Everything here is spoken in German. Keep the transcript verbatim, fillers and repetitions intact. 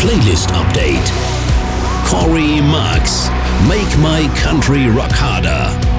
Playlist Update. Corey Marks, Make My Country Rock Harder.